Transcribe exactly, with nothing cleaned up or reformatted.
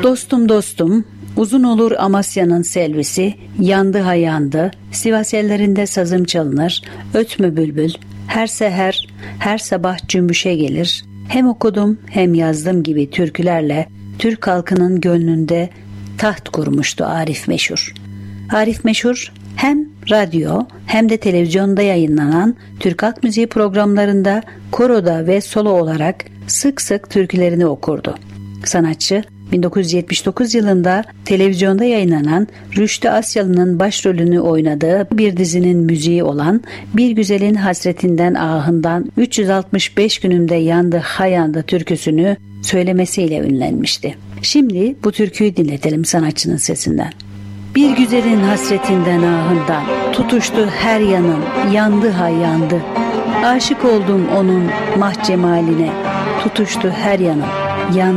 Dostum dostum, uzun olur Amasya'nın selvisi, yandı ha yandı, Sivas ellerinde sazım çalınır, ötmü bülbül, her seher, her sabah cümbüşe gelir. Hem okudum hem yazdım gibi türkülerle Türk halkının gönlünde taht kurmuştu Arif Meşhur. Arif Meşhur hem radyo hem de televizyonda yayınlanan Türk halk müziği programlarında koroda ve solo olarak sık sık türkülerini okurdu. Sanatçı bin dokuz yüz yetmiş dokuz yılında televizyonda yayınlanan Rüştü Asyalı'nın başrolünü oynadığı bir dizinin müziği olan Bir Güzelin Hasretinden Ahından üç yüz altmış beş günümde yandı ha yandı türküsünü söylemesiyle ünlenmişti. Şimdi bu türküyü dinletelim sanatçının sesinden. Bir güzelin hasretinden ahından tutuştu her yanım, yandı ha yandı. Aşık oldum onun mah cemaline, tutuştu her yanım, yandı.